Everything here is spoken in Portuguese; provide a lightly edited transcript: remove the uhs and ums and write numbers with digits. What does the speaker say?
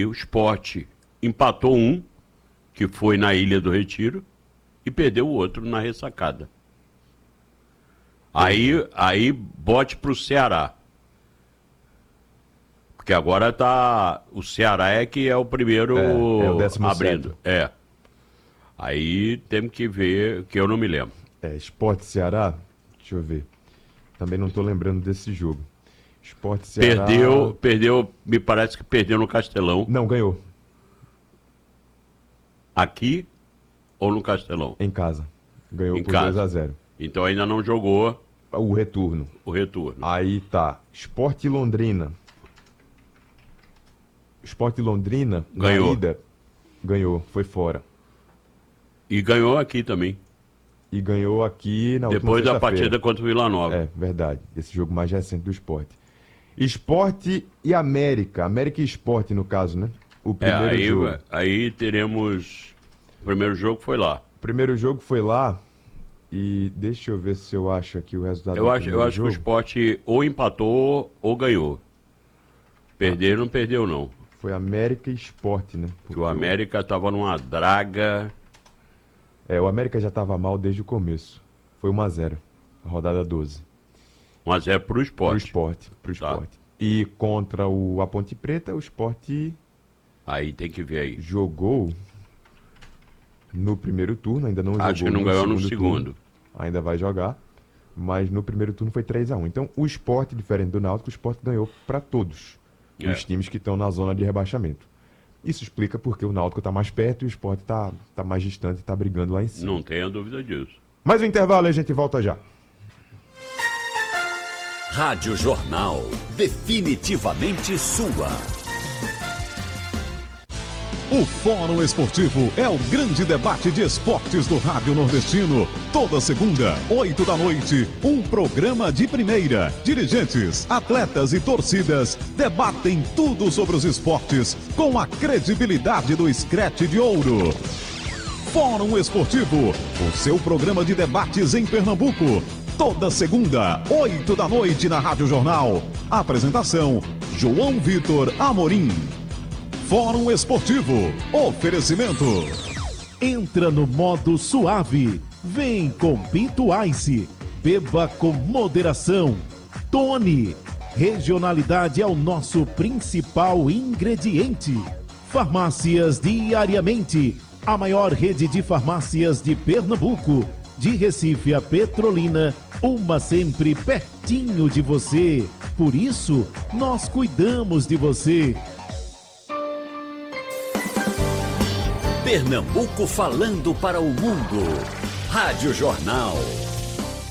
Aí o Sport empatou um, que foi na Ilha do Retiro, e perdeu o outro na ressacada. Aí bote pro Ceará. Porque agora tá. O Ceará é que é o primeiro É o 17º. abrindo. Aí temos que ver, que eu não me lembro. Sport Ceará, deixa eu ver. Também não tô lembrando desse jogo. Sport Ceará. Perdeu, me parece que perdeu no Castelão. Não, ganhou. Aqui ou no Castelão? Em casa. Ganhou Em por casa. 2-0. Então ainda não jogou O retorno. o retorno. Aí tá. Sport Londrina. Sport Londrina, Ganhou. na ida, ganhou, foi fora. E ganhou aqui também. E ganhou aqui na última Depois da sexta-feira. partida contra o Vila Nova. É, verdade. Esse jogo mais recente do Sport. Sport e América. América e Sport, no caso, né? O primeiro jogo. Aí teremos. O primeiro jogo foi lá. O primeiro jogo foi lá. E deixa eu ver se eu acho aqui o resultado Eu do acho primeiro que o jogo. Sport ou empatou ou ganhou. Perder não perdeu, não. Foi América e Sport, né? Porque o América estava numa draga. O América já estava mal desde o começo. Foi 1-0, a rodada 12. 1-0 pro Sport. Pro Sport. E contra a Ponte Preta, o Sport Aí tem que ver aí. jogou no primeiro turno, ainda não jogou. Acho que não ganhou no segundo. turno. Ainda vai jogar, mas no primeiro turno foi 3-1. Então, o Sport, diferente do Náutico, o Sport ganhou para todos os times que estão na zona de rebaixamento. Isso explica porque o Náutico está mais perto e o Sport está mais distante e está brigando lá em cima. Não tenha dúvida disso. Mais um intervalo e a gente volta já. Rádio Jornal, definitivamente sua. O Fórum Esportivo é o grande debate de esportes do Rádio Nordestino. Toda segunda, 8 da noite, um programa de primeira. Dirigentes, atletas e torcidas debatem tudo sobre os esportes com a credibilidade do Scratch de Ouro. Fórum Esportivo, o seu programa de debates em Pernambuco. Toda segunda, 8 da noite na Rádio Jornal. Apresentação, João Vitor Amorim. Fórum Esportivo. Oferecimento. Entra no modo suave. Vem com Pinto Ice. Beba com moderação. Tony. Regionalidade é o nosso principal ingrediente. Farmácias Diariamente. A maior rede de farmácias de Pernambuco. De Recife a Petrolina. Uma sempre pertinho de você. Por isso, nós cuidamos de você. Pernambuco falando para o mundo. Rádio Jornal.